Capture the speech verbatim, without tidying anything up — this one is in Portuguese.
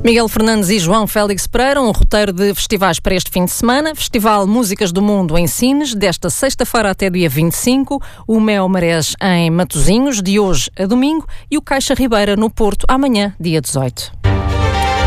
Miguel Fernandes e João Félix Pereira, um roteiro de festivais para este fim de semana. Festival Músicas do Mundo em Sines, desta sexta-feira até dia vinte e cinco. O Mel Marés em Matosinhos, de hoje a domingo. E o Caixa Ribeira no Porto, amanhã, dia dezoito.